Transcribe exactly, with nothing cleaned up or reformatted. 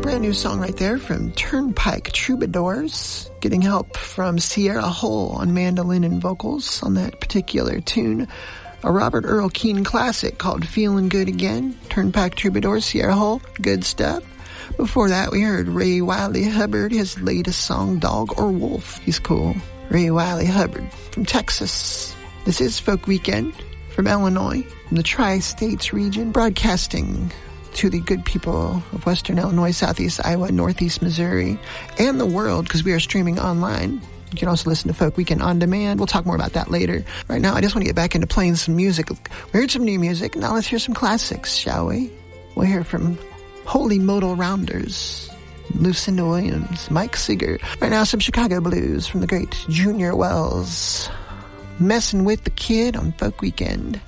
brand new song right there from Turnpike Troubadours, getting help from Sierra Hull on mandolin and vocals on that particular tune. A Robert Earl Keen classic called Feeling Good Again. Turnpike Troubadours, Sierra Hull, good stuff. Before that, we heard Ray Wiley Hubbard, his latest song, Dog or Wolf. He's cool. Ray Wiley Hubbard from Texas. This is Folk Weekend from Illinois, from the Tri-States region, broadcasting to the good people of Western Illinois, Southeast Iowa, Northeast Missouri, and the world, because we are streaming online. You can also listen to Folk Weekend on demand. We'll talk more about that later. Right now, I just want to get back into playing some music. We heard some new music. Now let's hear some classics, shall we? We'll hear from Holy Modal Rounders, Lucinda Williams, Mike Seeger. Right now, some Chicago blues from the great Junior Wells. Messing with the Kid on Folk Weekend.